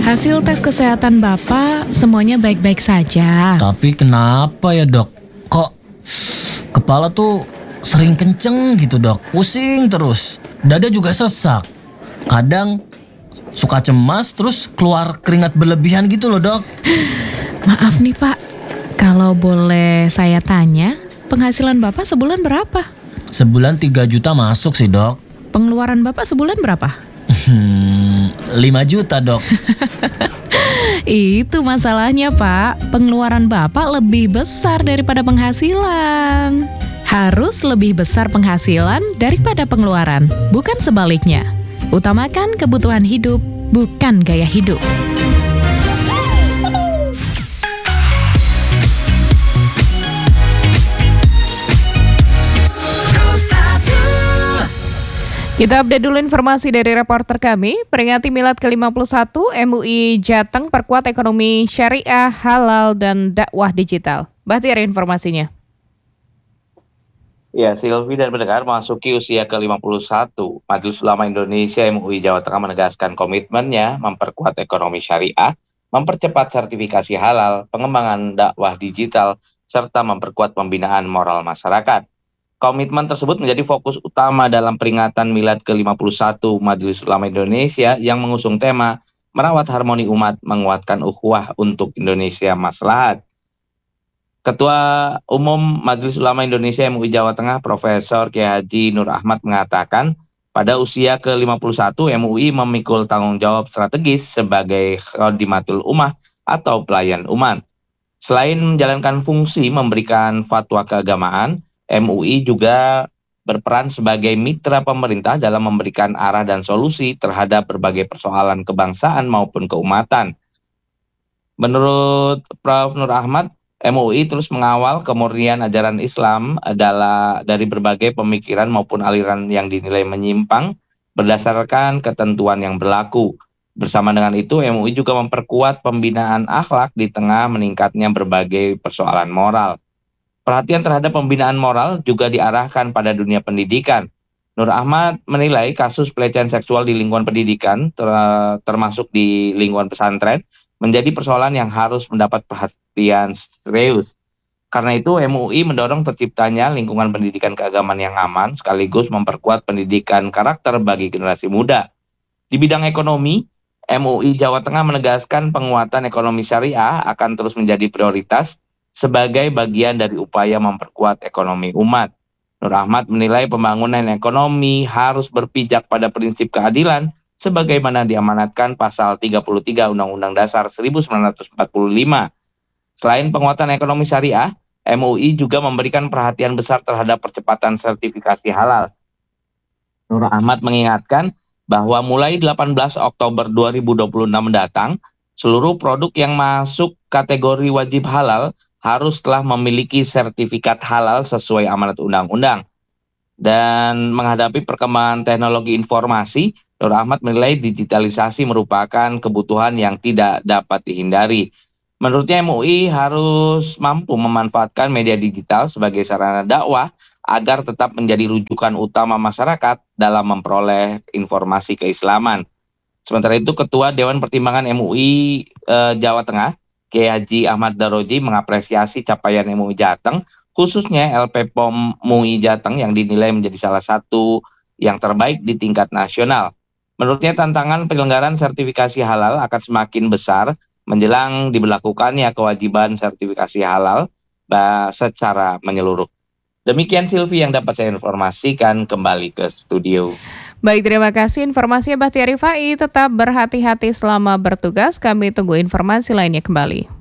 Hasil tes kesehatan Bapak semuanya baik-baik saja. Tapi kenapa ya dok? Kok kepala tuh sering kenceng gitu dok? Pusing terus. Dada juga sesak. Kadang suka cemas terus keluar keringat berlebihan gitu loh dok. Maaf nih Pak, kalau boleh saya tanya, penghasilan Bapak sebulan berapa? Sebulan 3 juta masuk sih dok. Pengeluaran Bapak sebulan berapa? 5 juta dok. Itu masalahnya Pak, pengeluaran Bapak lebih besar daripada penghasilan. Harus lebih besar penghasilan daripada pengeluaran, bukan sebaliknya. Utamakan kebutuhan hidup, bukan gaya hidup. Kita update dulu informasi dari reporter kami. Peringati Milad ke-51, MUI Jateng perkuat ekonomi syariah, halal, dan dakwah digital. Bahtiar informasinya. Ya, Silvi dan pendengar, memasuki usia ke-51, Majelis Ulama Indonesia MUI Jawa Tengah menegaskan komitmennya memperkuat ekonomi syariah, mempercepat sertifikasi halal, pengembangan dakwah digital, serta memperkuat pembinaan moral masyarakat. Komitmen tersebut menjadi fokus utama dalam peringatan Milad ke-51 Majelis Ulama Indonesia yang mengusung tema Merawat Harmoni Umat, Menguatkan Ukhuwah untuk Indonesia Maslahat. Ketua Umum Majelis Ulama Indonesia MUI Jawa Tengah Profesor Kiai Haji Nur Ahmad mengatakan pada usia ke-51 MUI memikul tanggung jawab strategis sebagai khadimatul ummah atau pelayan umat. Selain menjalankan fungsi memberikan fatwa keagamaan, MUI juga berperan sebagai mitra pemerintah dalam memberikan arah dan solusi terhadap berbagai persoalan kebangsaan maupun keumatan. Menurut Prof. Nur Ahmad, MUI terus mengawal kemurnian ajaran Islam dari berbagai pemikiran maupun aliran yang dinilai menyimpang berdasarkan ketentuan yang berlaku. Bersama dengan itu, MUI juga memperkuat pembinaan akhlak di tengah meningkatnya berbagai persoalan moral. Perhatian terhadap pembinaan moral juga diarahkan pada dunia pendidikan. Nur Ahmad menilai kasus pelecehan seksual di lingkungan pendidikan, termasuk di lingkungan pesantren, menjadi persoalan yang harus mendapat perhatian serius. Karena itu, MUI mendorong terciptanya lingkungan pendidikan keagamaan yang aman, sekaligus memperkuat pendidikan karakter bagi generasi muda. Di bidang ekonomi, MUI Jawa Tengah menegaskan penguatan ekonomi syariah akan terus menjadi prioritas sebagai bagian dari upaya memperkuat ekonomi umat. Nur Ahmad menilai pembangunan ekonomi harus berpijak pada prinsip keadilan sebagaimana diamanatkan pasal 33 Undang-Undang Dasar 1945. Selain penguatan ekonomi syariah, MUI juga memberikan perhatian besar terhadap percepatan sertifikasi halal. Nur Ahmad mengingatkan bahwa mulai 18 Oktober 2026 mendatang, seluruh produk yang masuk kategori wajib halal harus telah memiliki sertifikat halal sesuai amanat undang-undang. Dan menghadapi perkembangan teknologi informasi, Nur Ahmad menilai digitalisasi merupakan kebutuhan yang tidak dapat dihindari. Menurutnya MUI harus mampu memanfaatkan media digital sebagai sarana dakwah agar tetap menjadi rujukan utama masyarakat dalam memperoleh informasi keislaman. Sementara itu, Ketua Dewan Pertimbangan MUI Jawa Tengah, Kiai Haji Ahmad Daroji mengapresiasi capaian MUI Jateng, khususnya LP POM MUI Jateng yang dinilai menjadi salah satu yang terbaik di tingkat nasional. Menurutnya tantangan penyelenggaraan sertifikasi halal akan semakin besar menjelang diberlakukannya kewajiban sertifikasi halal secara menyeluruh. Demikian Silvi yang dapat saya informasikan, kembali ke studio. Baik, terima kasih informasinya Bahtiar Rifai. Tetap berhati-hati selama bertugas. Kami tunggu informasi lainnya kembali.